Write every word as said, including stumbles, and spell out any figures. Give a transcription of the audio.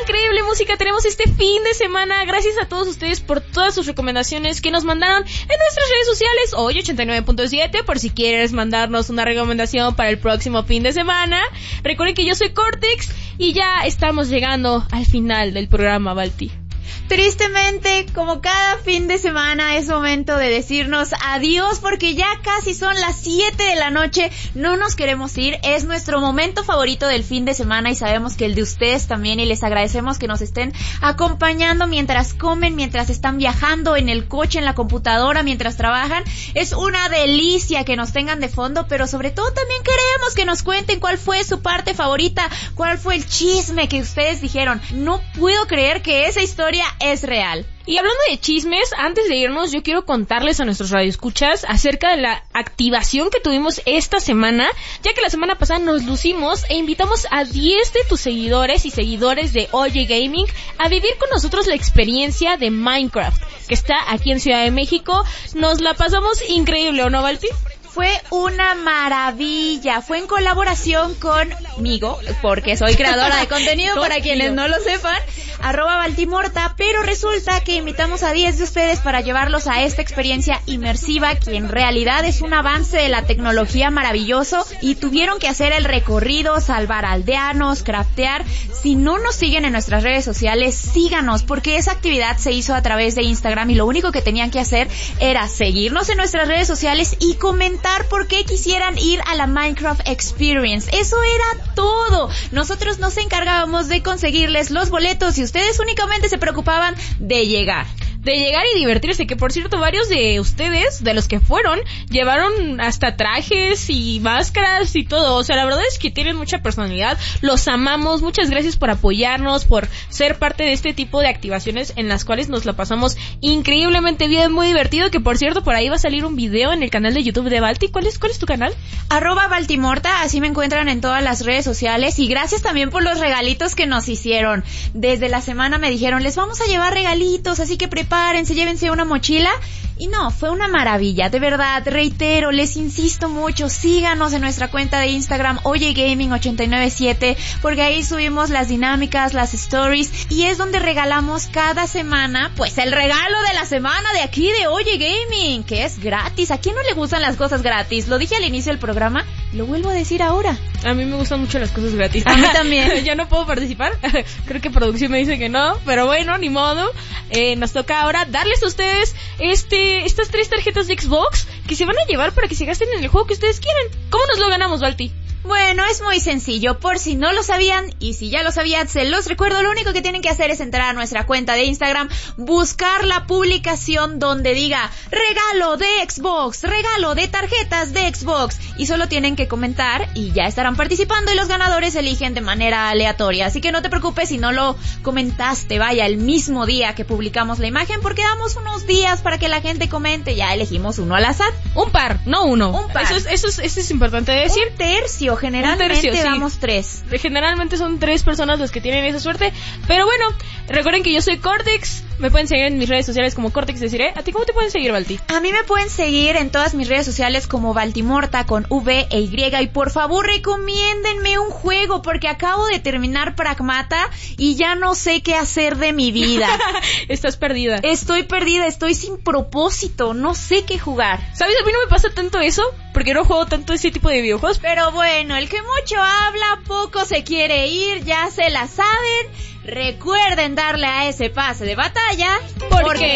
increíble música tenemos este fin de semana. Gracias a todos ustedes por todas sus recomendaciones que nos mandaron en nuestras redes sociales. Hoy ochenta y nueve punto siete, por si quieres mandarnos una recomendación para el próximo fin de semana. Recuerden que yo soy Cortex y ya estamos llegando al final del programa, Balti. Tristemente, como cada fin de semana, es momento de decirnos adiós porque ya casi son las siete de la noche. No nos queremos ir, es nuestro momento favorito del fin de semana y sabemos que el de ustedes también, y les agradecemos que nos estén acompañando mientras comen, mientras están viajando, en el coche, en la computadora, mientras trabajan. Es una delicia que nos tengan de fondo, pero sobre todo también queremos que nos cuenten cuál fue su parte favorita, cuál fue el chisme que ustedes dijeron: no puedo creer que esa historia es real. Y hablando de chismes, antes de irnos, yo quiero contarles a nuestros radioescuchas acerca de la activación que tuvimos esta semana, ya que la semana pasada nos lucimos e invitamos a diez de tus seguidores y seguidores de Oye Gaming a vivir con nosotros la experiencia de Minecraft, que está aquí en Ciudad de México. Nos la pasamos increíble, ¿o no, Balti? Fue una maravilla, fue en colaboración conmigo, porque soy creadora de contenido, para quienes no lo sepan, arroba Baltimorta, pero resulta que invitamos a diez de ustedes para llevarlos a esta experiencia inmersiva, que en realidad es un avance de la tecnología maravilloso, y tuvieron que hacer el recorrido, salvar aldeanos, craftear. Si no nos siguen en nuestras redes sociales, síganos, porque esa actividad se hizo a través de Instagram y lo único que tenían que hacer era seguirnos en nuestras redes sociales y comentar por qué quisieran ir a la Minecraft Experience. Eso era todo. Nosotros nos encargábamos de conseguirles los boletos y ustedes únicamente se preocupaban de llegar. De llegar y divertirse, que por cierto varios de ustedes, de los que fueron, llevaron hasta trajes y máscaras y todo. O sea, la verdad es que tienen mucha personalidad, los amamos. Muchas gracias por apoyarnos, por ser parte de este tipo de activaciones en las cuales nos la pasamos increíblemente bien, muy divertido. Que por cierto, por ahí va a salir un video en el canal de YouTube de Balti. ¿Cuál es, cuál es tu canal? Arroba Baltimorta, así me encuentran en todas las redes sociales. Y gracias también por los regalitos que nos hicieron. Desde la semana me dijeron, les vamos a llevar regalitos, así que prepárense, llévense una mochila. Y no, fue una maravilla, de verdad, reitero, les insisto mucho, síganos en nuestra cuenta de Instagram, Oye Gaming ochenta y nueve siete, porque ahí subimos las dinámicas, las stories, y es donde regalamos cada semana, pues el regalo de la semana de aquí de Oye Gaming, que es gratis. ¿A quién no le gustan las cosas gratis? Lo dije al inicio del programa, lo vuelvo a decir ahora. A mí me gustan mucho las cosas gratis. A mí también. Ya no puedo participar, creo que producción me dice que no, pero bueno, ni modo. Eh, nos toca ahora darles a ustedes este estas tres tarjetas de Xbox que se van a llevar para que se gasten en el juego que ustedes quieren. ¿Cómo nos lo ganamos, Balti? Bueno, es muy sencillo, por si no lo sabían, y si ya lo sabían, se los recuerdo. Lo único que tienen que hacer es entrar a nuestra cuenta de Instagram, buscar la publicación donde diga regalo de Xbox, regalo de tarjetas de Xbox, y solo tienen que comentar y ya estarán participando, y los ganadores se eligen de manera aleatoria. Así que no te preocupes si no lo comentaste, vaya, el mismo día que publicamos la imagen, porque damos unos días para que la gente comente. Ya elegimos uno al azar. Un par, no uno. Un par. Eso es, eso es, eso es importante decir. Un tercio. Generalmente tercio, damos sí. tres. Generalmente son tres personas las que tienen esa suerte. Pero bueno, recuerden que yo soy Cortex. Me pueden seguir en mis redes sociales como Cortex Desiree. ¿A ti cómo te pueden seguir, Balti? A mí me pueden seguir en todas mis redes sociales como Baltimorta con V e Y. Y por favor, recomiéndenme un juego, porque acabo de terminar Pragmata y ya no sé qué hacer de mi vida. Estás perdida. Estoy perdida, estoy sin propósito, no sé qué jugar. ¿Sabes? A mí no me pasa tanto eso, porque no juego tanto ese tipo de videojuegos. Pero bueno, el que mucho habla, poco se quiere ir, ya se la saben. Recuerden darle a ese pase de batalla, porque, porque